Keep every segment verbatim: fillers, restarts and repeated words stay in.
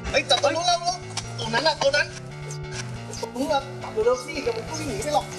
เฮ้ยจับตัวนู้นแล้วตรงนั้นน่ะตัวนั้นตรงนู้นน่ะจับตัวเร็วสิเดี๋ยวมันก็วิ่งหนีไปหรอก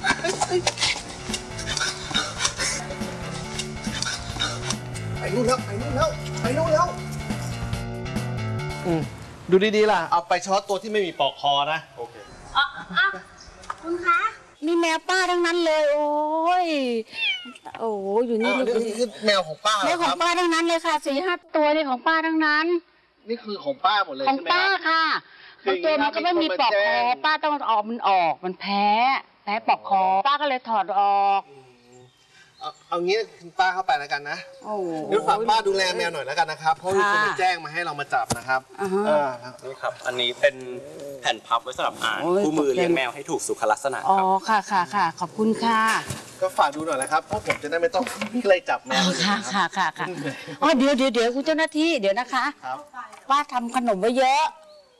ไปนู่นแล้วไปนู่นแล้วไปนู่นแล้วอืมดูดีๆล่ะเอาไปเฉพาะตัวที่ไม่มีปลอกคอนะโอเคอ่ะอ่ะคุณคะนี่แมวป้าทั้งนั้นเลยโอ้ยโอ้ยอยู่นี่นี่คือแมวของป้าแมวของป้าทั้งนั้นเลยค่ะสี่ห้าตัวนี่ของป้าทั้งนั้นนี่คือของป้าหมดเลยของป้าค่ะบางตัวมันก็ไม่มีปลอกคอป้าต้องออกมันออกมันแพ้แพ้ปลอกคอป้าก็เลยถอดออกเอางี้คุณป้าเข้าไปแล้วกันนะเดี๋ยวฝากป้าดูแลแมวหน่อยแล้วกันนะครับเพราะมีคนมาแจ้งมาให้เรามาจับนะครับนี่ครับอันนี้เป็นแผ่นพับไว้สำหรับอ่านคู่มือเลี้ยงแมวให้ถูกสุขลักษณะอ๋อค่ะค่ะค่ะขอบคุณค่ะก็ฝากดูหน่อยนะครับเพราะผมจะได้ไม่ต้องไล่จับแมวค่ะค่ะค่ะค่ะอ๋อเดี๋ยวเดี๋ยวเดี๋ยวคุณเจ้าหน้าที่เดี๋ยวนะคะป้าทำขนมไว้เยอะ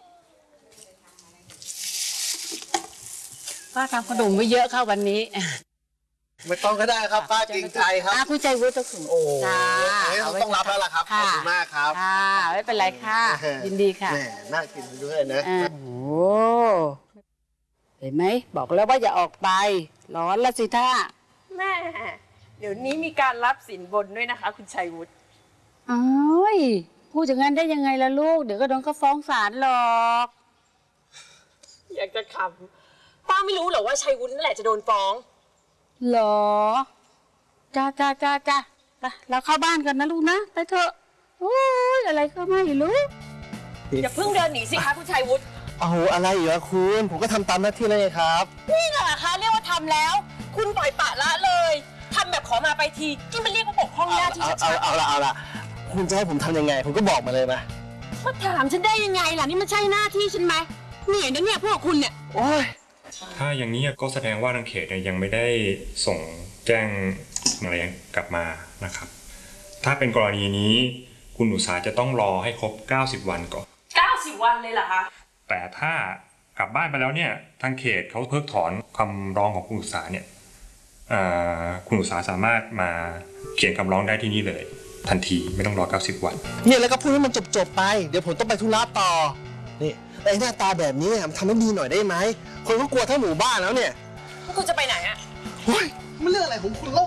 ป้าทำขนมไว้เยอะค่ะวันนี้ไม่ต้องก็ได้ครับป้าเกรงใจครับคุณใจวุฒิสุขโอ้ค่ะต้องรับแล้วล่ะครับขอบคุณมากครับค่ะไม่เป็นไรค่ะยินดีค่ะแหมน่ากินด้วยนะโอ้เห็นไหมบอกแล้วว่าอย่าออกไปร้อนละสิท่าแม่เดี๋ยวนี้มีการรับสินบนด้วยนะคะคุณชัยวุฒิอ้าวพูดอย่างนั้นได้ยังไงล่ะลูกเดี๋ยวก็โดนก็ฟ้องศาลหรอกอยากจะขำป้าไม่รู้หรอว่าชัยวุฒินั่นแหละจะโดนฟ้องหรอจ้าจ้าจ้าจ้าไปเราเข้าบ้านกันนะลูกนะไปเถอะโอ้ยอะไรก็ไม่รู้อย่าเพิ่งเดินหนีสิคะคุณชัยวุฒิโอ้โหอะไรเหรอคุณผมก็ทำตามหน้าที่แล้วไงครับนี่เหรอคะเรียกว่าทำแล้วคุณปล่อยปละละเลยทำแบบขอมาไปทีนี่มันเรียกว่าปกป้องหน้าที่ชัดๆเอาละเอาละคุณจะให้ผมทำยังไงผมก็บอกมาเลยนะมาถามฉันได้ยังไงล่ะนี่มันใช่หน้าที่ฉันไหมเหนื่อยนะเนี่ยพวกคุณเนี่ยโอ้ยถ้าอย่างนี้ก็แสดงว่าทางเขตยังไม่ได้ส่งแจ้งอะไรกลับมานะครับถ้าเป็นกรณีนี้คุณอุตสาจะต้องรอให้ครบเก้าสิบวันก่อนเก้าสิบวันเลยเหรอคะแต่ถ้ากลับบ้านไปแล้วเนี่ยทางเขตเขาเพิกถอนคำร้องของคุณอุตสาเนี่ยคุณอุตสาสามารถมาเขียนคำร้องได้ที่นี่เลยทันทีไม่ต้องรอเก้าสิบวันเนี่ยแล้วก็พูดให้มันจบๆไปเดี๋ยวผมต้องไปธุระต่อนี่ไอ้หน้าตาแบบนี้ทำให้ดีหน่อยได้ไหมคนก็กลัวทั้งหมู่บ้านแล้วเนี่ยพวกคุณจะไปไหนอะเฮ้ยมันเรื่องอะไรของคุณเล่า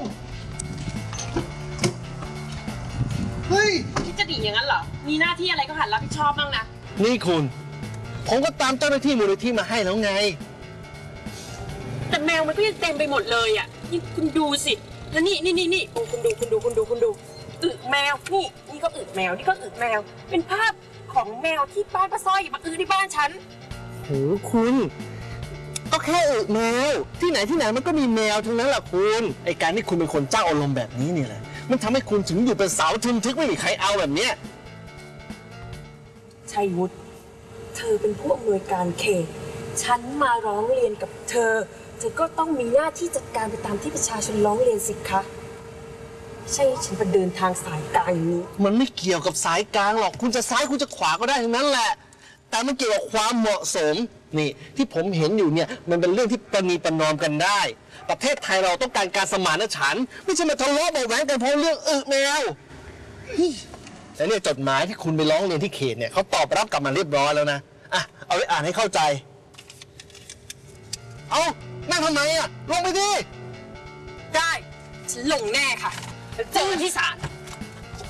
เฮ้ยคิดจะหนีอย่างนั้นเหรอมีหน้าที่อะไรก็หัดรับผิดชอบบ้างนะนี่คุณผมก็ตามเจ้าหน้าที่มูลนิธิมาให้แล้วไงแต่แมวมันก็ยังเต็มไปหมดเลยอ่ะนี่คุณดูสิแล้วนี่นี่นี่นี่คุณดูคุณดูคุณดูคุณดูอึแมวนี่นี่ก็อึแมวนี่ก็อึแมวเป็นภาพของแมวที่บ้านป้าสร้อยมาอึที่บ้านฉันโหคุณก็แค่อึแมวที่ไหนที่ไหนมันก็มีแมวทั้งนั้นแหละคุณไอการที่คุณเป็นคนเจ้าอารมณ์แบบนี้นี่แหละมันทำให้คุณถึงอยู่เป็นสาวทึมทึกไม่มีใครเอาแบบเนี้ยชัยวุฒิเธอเป็นผู้อำนวยการเขตฉันมาร้องเรียนกับเธอเธอก็ต้องมีหน้าที่จัดการไปตามที่ประชาชนร้องเรียนสิคะใช่ฉันไปเดินทางสายกลางอย่างนี้มันไม่เกี่ยวกับสายกลางหรอกคุณจะซ้ายคุณจะขวาก็ได้ทั้งนั้นแหละแต่มันเกี่ยวกับความเหมาะสมนี่ที่ผมเห็นอยู่เนี่ยมันเป็นเรื่องที่ประนีประนอมกันได้ประเทศไทยเราต้องการการสมานฉันท์ไม่ใช่มาทะเลาะเบาะแว้งกันเพราะเรื่องอึแมวแต่เนี่ยจดหมายที่คุณไปร้องเรียนที่เขตเนี่ยเขาตอบรับกลับมาเรียบร้อยแล้วนะอ่ะเอาไปอ่านให้เข้าใจเอานั่งทำไมอ่ะลงไปดิได้ฉันลงแน่ค่ะเจอกันที่ศาล